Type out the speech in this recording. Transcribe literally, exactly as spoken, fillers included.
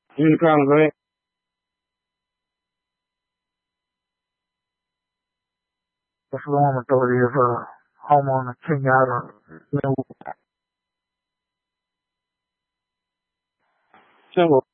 இருக்காங்க各位。我是我们这里是澳门的青年人任务。这我